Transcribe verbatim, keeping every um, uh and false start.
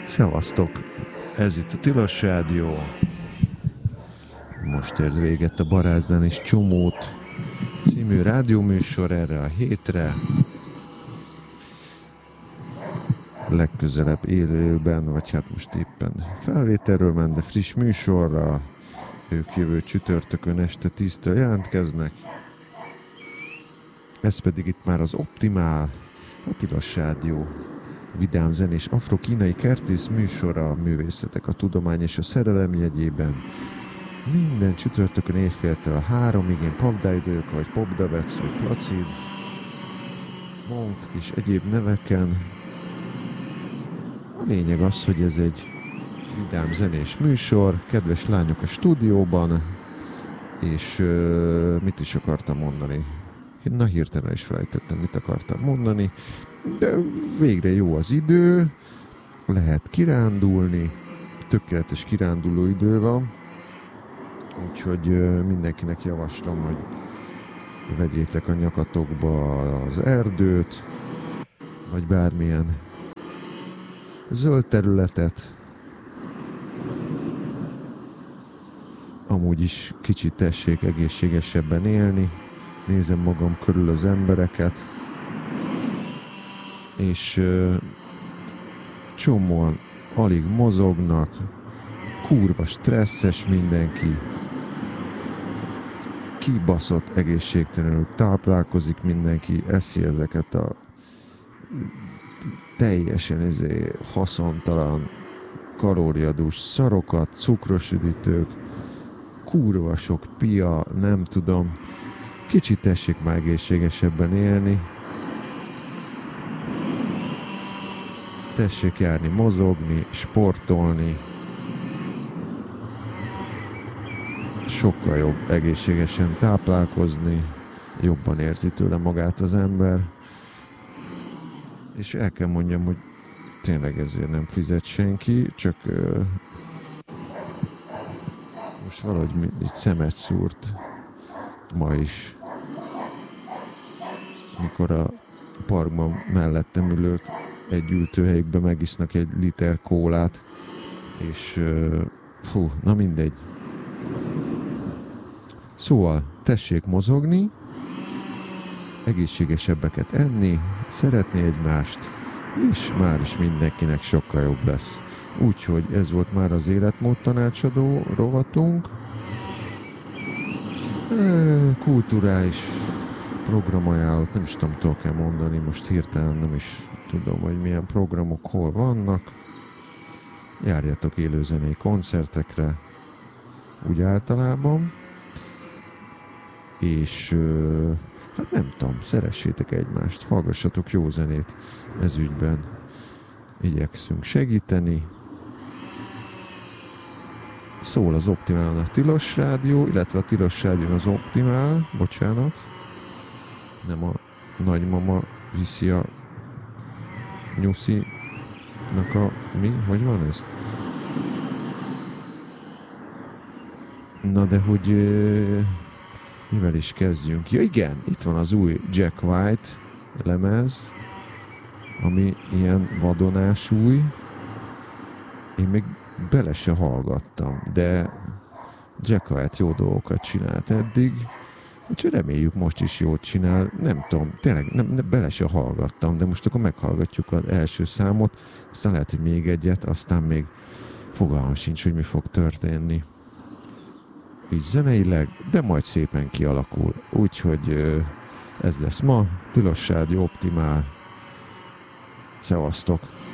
Szevasztok! Ez itt a Tilos Rádió. Most ért véget a Barázdán és Csomót című rádióműsor erre a hétre. Legközelebb élőben, vagy hát most éppen felvételről ment, de friss műsorra. Ők jövő csütörtökön este tíztől jelentkeznek. Ez pedig itt már az Optimál, a Tilos Rádió vidám zenés afro-kínai kertész műsora, a művészetek, a tudomány és a szerelem jegyében. Minden csütörtökön éjféltől a háromig, én Pavdájdők, vagy Popdavec, vagy Placid, Monk és egyéb neveken. A lényeg az, hogy ez egy vidám zenés műsor, kedves lányok a stúdióban, és uh, mit is akartam mondani? Na, hirtelen is felejtettem, mit akartam mondani, de végre jó az idő, lehet kirándulni, tökéletes kiránduló idő van, úgyhogy uh, mindenkinek javaslom, hogy vegyétek a nyakatokba az erdőt, vagy bármilyen zöld területet. Amúgy is kicsit tessék egészségesebben élni. Nézem magam körül az embereket, és uh, csomóan alig mozognak, kurva stresszes mindenki, kibaszott egészségtelenül táplálkozik mindenki, eszi ezeket a teljesen izé, haszontalan, kalóriadús szarokat, cukros üdítők, kurva sok pia, nem tudom. Kicsit tessék már egészségesebben élni. Tessék járni, mozogni, sportolni. Sokkal jobb egészségesen táplálkozni. Jobban érzi tőle magát az ember. És el kell mondjam, hogy tényleg ezért nem fizet senki, csak uh, most valahogy egy szemet szúrt ma is. Mikor a parkban mellettem ülők egy ültőhelyükbe megisznak egy liter kólát, és uh, fú, na mindegy. Szóval tessék mozogni, egészségesebbeket enni, szeretni egymást, és már is mindenkinek sokkal jobb lesz. Úgyhogy ez volt már az életmód tanácsadó rovatunk. Kulturális programajánlott, nem is tudom, tudok kell mondani, most hirtelen nem is tudom, hogy milyen programok hol vannak. Járjatok élőzenei koncertekre, úgy általában. És hát nem tudom, szeressétek egymást, hallgassatok jó zenét ez ügyben. Igyekszünk segíteni. Szól az Optimál a Tilos Rádió, illetve a Tilos Rádió az Optimál, bocsánat. Nem a nagymama viszi a nyuszinak a... Mi? Hogy van ez? Na de hogy... Mivel is kezdjünk? Ja igen, itt van az új Jack White lemez, ami ilyen vadonás új. Én még bele se hallgattam, de Jack White jó dolgokat csinált eddig, úgyhogy reméljük most is jót csinál. Nem tudom, tényleg nem, nem, bele se hallgattam, de most akkor meghallgatjuk az első számot, aztán lehet, hogy még egyet, aztán még fogalmam sincs, hogy mi fog történni. Így zeneileg, de majd szépen kialakul. Úgyhogy ez lesz ma. Tilos Rádió Optimál. Szevasztok!